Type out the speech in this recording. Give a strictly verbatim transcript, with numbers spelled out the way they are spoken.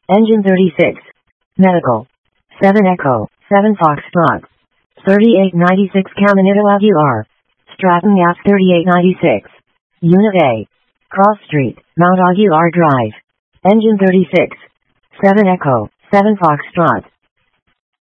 Engine thirty-six. Medical. seven Echo, seven Foxtrot. thirty-eight ninety-six Caminito Aguilar. Stratton Gas thirty-eight ninety-six. Unit A. Cross Street, Mount Aguilar Drive. Engine thirty-six. seven Echo, seven Foxtrot.